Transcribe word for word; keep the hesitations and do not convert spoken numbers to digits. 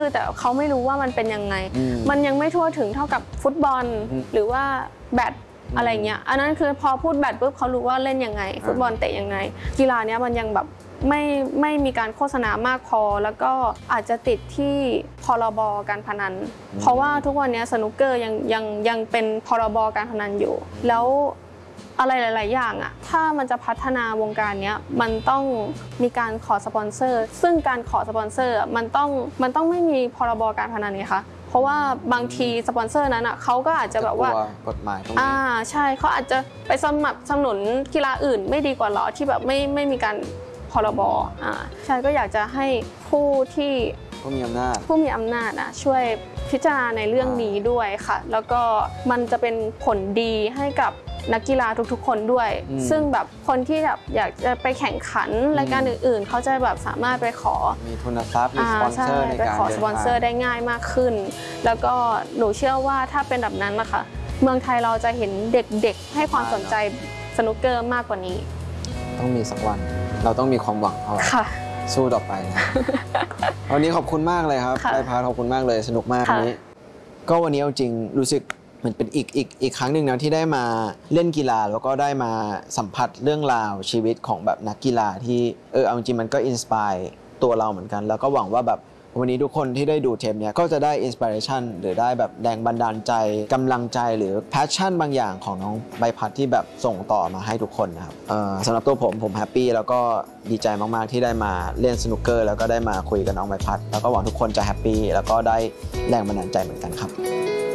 แต่เขาไม่รู้ว่ามันเป็นยังไงมันยังไม่ทั่วถึงเท่ากับฟุตบอลหรือว่าแบดอะไรเงี้ยอันนั้นคือพอพูดแบดปุ๊บเขารู้ว่าเล่นยังไงฟุตบอลเตะยังไงกีฬาเนี้ยมันยังแบบไม่ไม่มีการโฆษณามากพอแล้วก็อาจจะติดที่พรบการพนันเพราะว่าทุกวันนี้สนุกเกอร์ยังยังยังเป็นพรบการพนันอยู่แล้วอะไรหลายๆอย่างอะถ้ามันจะพัฒนาวงการนี้มันต้องมีการขอสปอนเซอร์ซึ่งการขอสปอนเซอร์มันต้องมันต้องไม่มีพรบการพนันไงคะเพราะว่าบางทีสปอนเซอร์นั้นอ่ะเขาก็อาจจะแบบว่ากฎหมายตรงนี้อ่าใช่เขาอาจจะไปสมัครสนุนกีฬาอื่นไม่ดีกว่าหรอที่แบบไม่ไม่มีการพรบอ่าใช่ก็อยากจะให้ผู้ที่ผู้มีอำนาจผู้มีอำนาจอ่ะช่วยพิจารณาในเรื่องนี้ด้วยค่ะแล้วก็มันจะเป็นผลดีให้กับนักกีฬาทุกๆคนด้วยซึ่งแบบคนที่แบบอยากจะไปแข่งขันรายการอื่นๆเขาจะแบบสามารถไปขอมีทุนทรัพย์มีสปอนเซอร์ในการไปขอสปอนเซอร์ได้ง่ายมากขึ้นแล้วก็หนูเชื่อว่าถ้าเป็นแบบนั้นนะคะเมืองไทยเราจะเห็นเด็กๆให้ความสนใจสนุกเกอร์มากกว่านี้ต้องมีสักวันเราต้องมีความหวังเอาไว้สู้ต่อไปนะวันนี้ขอบคุณมากเลยครับไปพาขอบคุณมากเลยสนุกมากวันนี้ก็วันนี้เอาจริงรู้สึกเหมือนเป็นอีกอีกอีกครั้งหนึ่งนะที่ได้มาเล่นกีฬาแล้วก็ได้มาสัมผัสเรื่องราวชีวิตของแบบนักกีฬาที่เออเอาจริงมันก็อินสปายตัวเราเหมือนกันแล้วก็หวังว่าแบบวันนี้ทุกคนที่ได้ดูเทปเนี้ยก็จะได้อินสปิเรชันหรือได้แบบแรงบันดาลใจกำลังใจหรือแพชชั่นบางอย่างของน้องใบพัดที่แบบส่งต่อมาให้ทุกคนนะครับสำหรับตัวผมผมแฮปปี้แล้วก็ดีใจมากๆที่ได้มาเล่นสนุกเกอร์แล้วก็ได้มาคุยกับน้องใบพัดแล้วก็หวังทุกคนจะแฮปปี้แล้วก็ได้แรงบันดาลใจเหมือนกันครับ